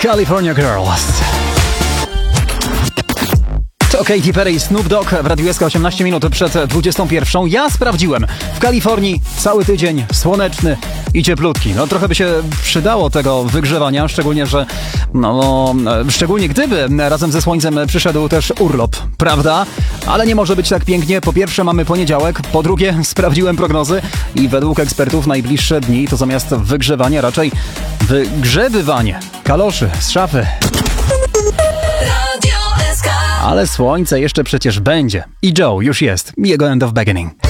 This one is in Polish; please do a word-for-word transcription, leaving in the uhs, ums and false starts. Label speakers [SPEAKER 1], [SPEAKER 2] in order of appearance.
[SPEAKER 1] California Girls. To Katy Perry i Snoop Dogg w Radiu S K osiemnaście minut przed dwudziestą pierwszą. Ja sprawdziłem. W Kalifornii cały tydzień słoneczny i cieplutki. No trochę by się przydało tego wygrzewania, szczególnie, że no, szczególnie gdyby razem ze słońcem przyszedł też urlop, prawda? Ale nie może być tak pięknie. Po pierwsze mamy poniedziałek, po drugie sprawdziłem prognozy i według ekspertów najbliższe dni to zamiast wygrzewania raczej wygrzebywanie kaloszy z szafy. Ale słońce jeszcze przecież będzie. I Joe już jest. Jego End of Beginning.